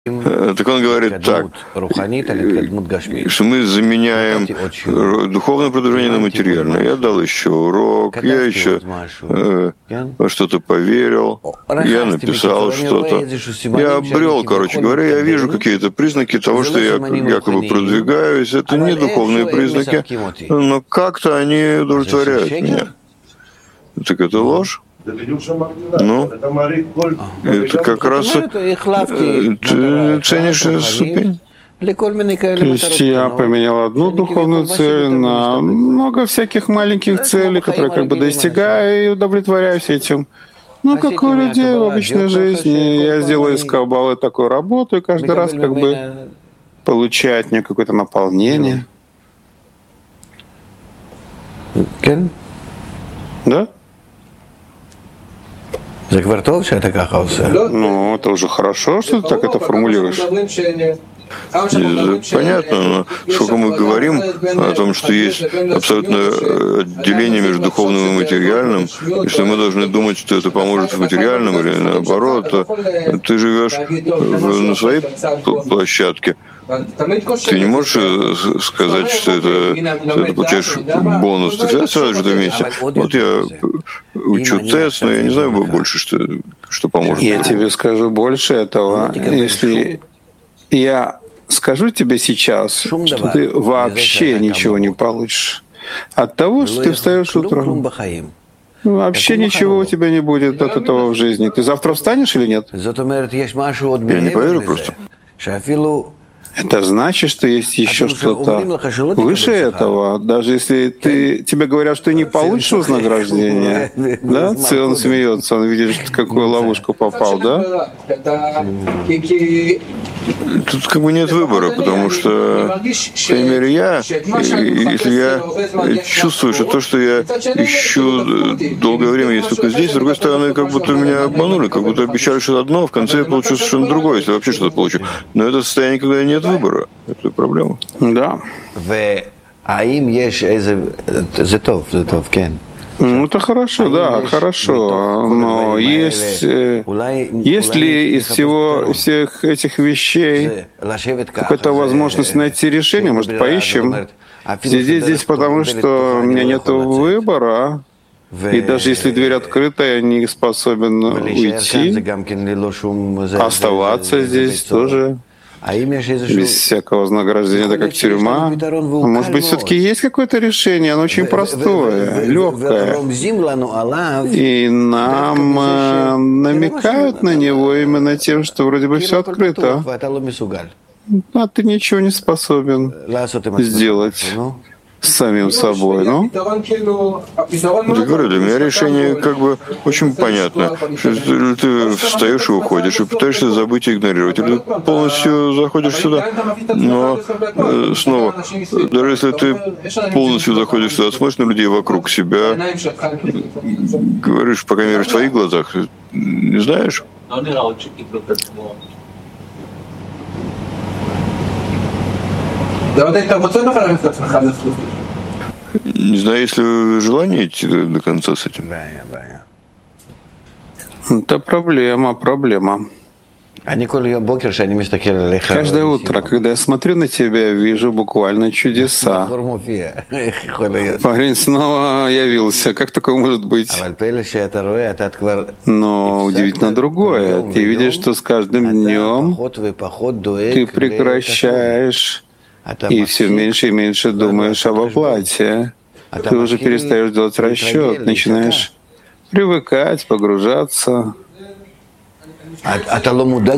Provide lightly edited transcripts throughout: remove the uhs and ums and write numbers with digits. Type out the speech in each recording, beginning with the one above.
Так он говорит так, что мы заменяем духовное продвижение на материальное. Я дал еще урок, я еще во что-то поверил, я написал что-то. Я обрел, короче говоря, я вижу какие-то признаки того, что я якобы продвигаюсь. Это не духовные признаки, но как-то они удовлетворяют меня. Так это ложь? Ну, это как раз ты ценишь ступень. То есть я поменял одну духовную цель на много всяких маленьких целей, которые как бы достигаю и удовлетворяюсь этим. Ну, как у людей в обычной жизни. Я сделаю из каббалы такую работу и каждый раз как бы получаю от нее какое-то наполнение. Да? Ну, это уже хорошо, что ты так это формулируешь. Понятно, но сколько мы говорим о том, что есть абсолютное отделение между духовным и материальным, и что мы должны думать, что это поможет в материальном или наоборот, то ты живешь на своей площадке. Ты не можешь сказать, что ты получаешь бонус. Ты всегда сразу же вместе. Вот я учу тест, но я не знаю больше, что поможет. Я тебе скажу больше этого. Если я скажу тебе сейчас, что ты вообще ничего не получишь от того, что ты встаешь утром. Вообще ничего у тебя не будет от этого в жизни. Ты завтра встанешь или нет? Я не поверю просто. Это значит, что есть еще что-то выше этого. Даже если тебе говорят, что ты не получишь вознаграждение, да? Он смеется, он видит, в какую ловушку попал, да? Тут как бы нет выбора, потому что, по крайней мере, если я чувствую, что то, что я ищу долгое время, есть только здесь, с другой стороны, как будто меня обманули, как будто обещали что-то одно, в конце я получу совершенно другое, если вообще что-то получу. Но это состояние, когда нет выбора. Это проблема. Да. Ну, это хорошо, да, хорошо. Но есть ли из всех этих вещей какая-то возможность найти решение? Может, поищем? Сидеть здесь, потому что у меня нет выбора. И даже если дверь открыта, я не способен уйти. Оставаться здесь тоже. Без всякого вознаграждения, это как тюрьма. Может быть, все-таки есть какое-то решение, оно очень простое, легкое. И нам намекают на него именно тем, что вроде бы все открыто. А ты ничего не способен сделать с самим собой, ну? Я говорю, для меня решение как бы очень понятно. Ты встаешь и уходишь, и пытаешься забыть и игнорировать. Или ты полностью заходишь сюда, но снова, даже если ты полностью заходишь сюда, смотришь на людей вокруг себя, говоришь, по крайней мере, в твоих глазах, не знаешь? Не знаю, есть ли желание идти до конца с этим. Это проблема. Каждое утро, когда я смотрю на тебя, вижу буквально чудеса. Парень снова явился. Как такое может быть? Но удивительно другое. Ты видишь, что с каждым днем ты прекращаешь и все меньше и меньше думаешь об оплате. Ты уже перестаешь делать расчет, начинаешь привыкать, погружаться. Ты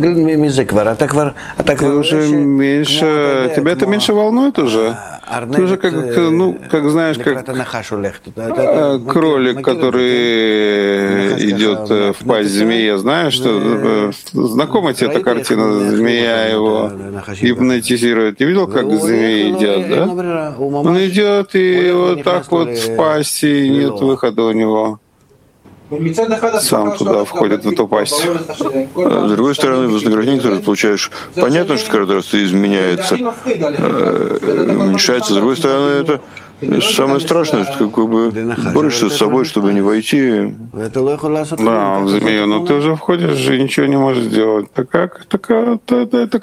уже меньше, тебя это меньше волнует уже? Ты уже как знаешь, как кролик, который идет в пасть змеи, знаешь, что знакома тебе эта картина, змея его гипнотизирует. Ты видел, как змеи едят, да? Он идет и вот так вот в пасть, и нет выхода у него. Сам туда входит в эту пасть. С другой стороны, вознаграждение, которое ты получаешь, понятно, что каждый раз ты изменяется, уменьшается. С другой стороны, Самое страшное, что как бы борешься с собой, чтобы не войти. Да, в змею, но ты уже входишь и ничего не можешь сделать. Так как? Это